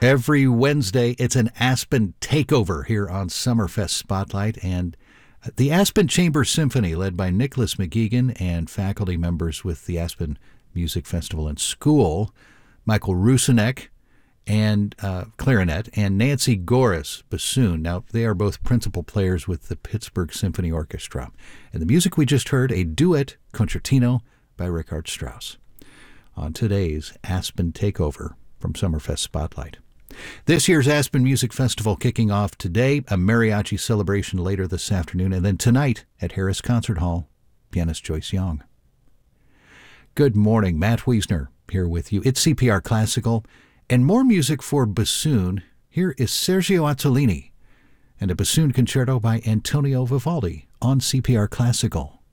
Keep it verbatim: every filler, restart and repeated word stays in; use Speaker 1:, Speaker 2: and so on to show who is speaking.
Speaker 1: Every Wednesday, it's an Aspen takeover here on Summerfest Spotlight, and the Aspen Chamber Symphony, led by Nicholas McGeegan and faculty members with the Aspen Music Festival and School, Michael Rusinek and uh, clarinet, and Nancy Goris, bassoon. Now, they are both principal players with the Pittsburgh Symphony Orchestra. And the music we just heard, a duet concertino by Richard Strauss. On today's Aspen Takeover from Summerfest Spotlight. This year's Aspen Music Festival kicking off today, a mariachi celebration later this afternoon, and then tonight at Harris Concert Hall, pianist Joyce Young. Good morning, Matt Wiesner here with you. It's C P R Classical, and more music for bassoon. Here is Sergio Azzolini and a bassoon concerto by Antonio Vivaldi on C P R Classical.